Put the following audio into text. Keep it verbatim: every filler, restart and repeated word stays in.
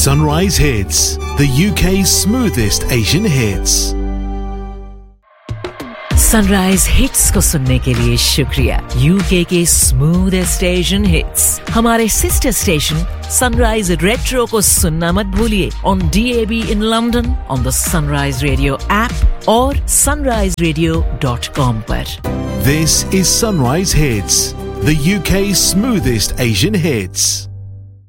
Sunrise Hits, the U K's smoothest Asian hits. Sunrise hits को सुनने के लिए शुक्रिया। यूके के स्मूथेस्ट एशियन हिट्स हमारे सिस्टर स्टेशन सनराइज रेट्रो को सुनना मत भूलिए on D A B in London, on the sunrise radio app और sunrise radio dot com पर। This is Sunrise Hits, the U K's smoothest Asian hits.